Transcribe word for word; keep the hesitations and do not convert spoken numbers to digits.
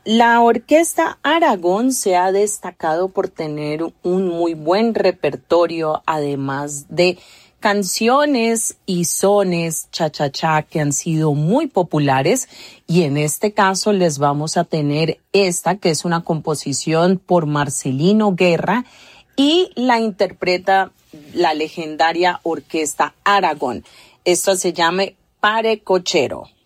La Orquesta Aragón se ha destacado por tener un muy buen repertorio, además de canciones y sones cha-cha-cha que han sido muy populares, y en este caso les vamos a tener esta, que es una composición por Marcelino Guerra y la interpreta la legendaria Orquesta Aragón. Esto se llama Pare Cochero.